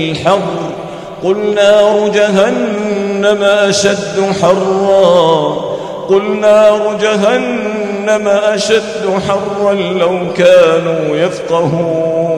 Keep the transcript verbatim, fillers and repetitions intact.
الحر قل نار جهنم أشد حرا قل نار جهنم أشد حرا لو كانوا يفقهون